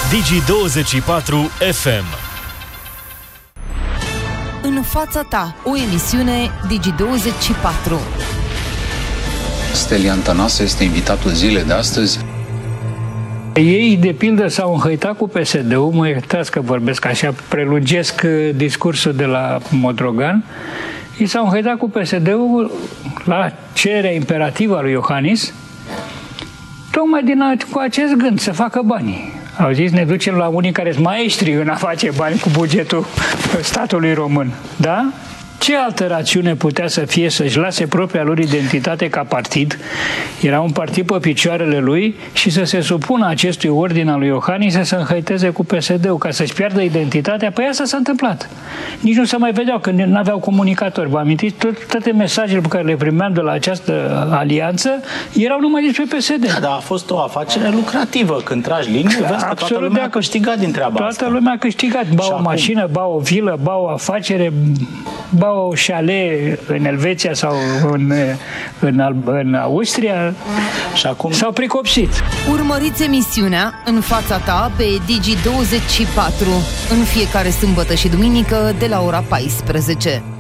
Digi24 FM. În fața ta, o emisiune Digi24. Stelian Tănase este invitatul zilei de astăzi. Ei, de pildă, s-au înhăitat cu PSD-ul, mă iertați că vorbesc așa, prelungesc discursul de la Modrogan. Ei s-au înhăitat cu PSD-ul la cererea imperativă a lui Iohannis, tocmai cu acest gând, să facă bani. Au zis, ne ducem la unii care sunt maestri în a face bani cu bugetul statului român. Da? Ce altă rațiune putea să fie să-și lase propria lor identitate ca partid? Era un partid pe picioarele lui și să se supună acestui ordin al lui Iohannis să se înhăiteze cu PSD-ul ca să-și piardă identitatea. Păi asta s-a întâmplat. Nici nu se mai vedeau, că nu aveau comunicatori. Vă amintiți? Toate mesajele pe care le primeam de la această alianță erau numai despre PSD. Da, dar a fost o afacere lucrativă. Când tragi linie, vezi că toată lumea a câștigat din treaba asta. Toată lumea a câștigat. Ba o mașină, ba o vilă, ba o afacere, ba o chalet în Elveția sau în Austria și acum s-au pricopsit. Urmăriți emisiunea În fața ta pe Digi24 în fiecare sâmbătă și duminică de la ora 14.